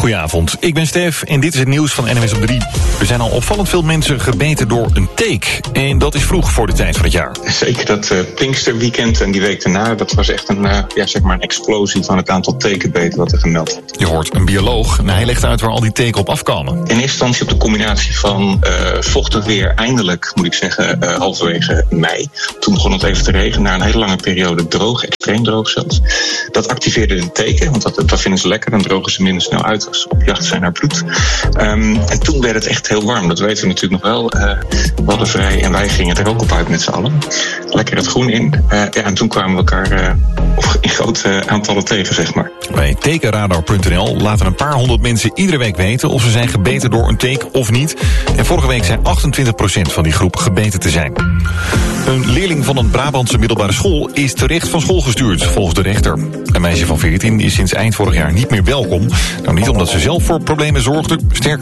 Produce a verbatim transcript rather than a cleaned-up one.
Goedenavond, ik ben Stef en dit is het nieuws van N M S op drie. Er zijn al opvallend veel mensen gebeten door een teek. En dat is vroeg voor de tijd van het jaar. Zeker dat uh, Pinksterweekend en die week daarna, dat was echt een, uh, ja, zeg maar een explosie van het aantal tekenbeten wat er gemeld werd. Je hoort een bioloog. Nou, hij legt uit waar al die teken op afkomen. In eerste instantie op de combinatie van uh, vochtig weer, eindelijk moet ik zeggen, uh, halverwege mei. Toen begon het even te regenen, na een hele lange periode droog, extreem droog zelfs. Dat activeerde de teken, want dat, dat vinden ze lekker, dan drogen ze minder snel uit als ze op jacht zijn naar bloed. Um, en toen werd het echt heel warm, dat weten we natuurlijk nog wel. Uh, we hadden vrij en wij gingen er ook op uit met z'n allen. Lekker het groen in. Uh, ja, en toen kwamen we elkaar uh, in grote aantallen tegen, zeg maar. Bij tekenradar punt n l laten een paar honderd mensen iedere week weten of ze zijn gebeten door een teek of niet. En vorige week zei achtentwintig procent van die groep gebeten te zijn. Een leerling van een Brabantse middelbare school is terecht van school gestuurd, volgens de rechter. Een meisje van veertien is sinds eind vorig jaar niet meer welkom. Nou, niet omdat ze zelf voor problemen zorgde, sterker